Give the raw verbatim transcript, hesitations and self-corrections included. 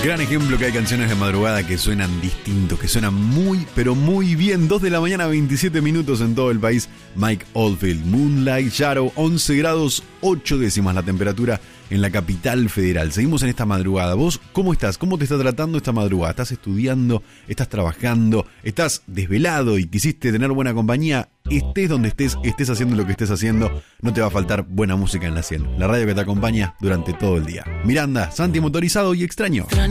Gran ejemplo que hay canciones de madrugada que suenan distintos, que suenan muy, pero muy bien. dos de la mañana, veintisiete minutos en todo el país. Mike Oldfield, Moonlight Shadow, once grados, ocho décimas la temperatura en la capital federal. Seguimos en esta madrugada. ¿Vos cómo estás? ¿Cómo te está tratando esta madrugada? ¿Estás estudiando? ¿Estás trabajando? ¿Estás desvelado y quisiste tener buena compañía? Estés donde estés, estés haciendo lo que estés haciendo, no te va a faltar buena música en la cien. La radio que te acompaña durante todo el día. Miranda, Santi Motorizado y Extraño.